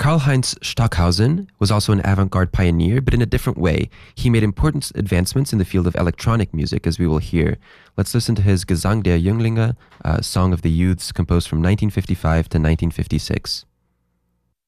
Karl-Heinz Stockhausen was also an avant-garde pioneer, but in a different way. He made important advancements in the field of electronic music, as we will hear. Let's listen to his Gesang der Jünglinge, Song of the Youths, composed from 1955 to 1956.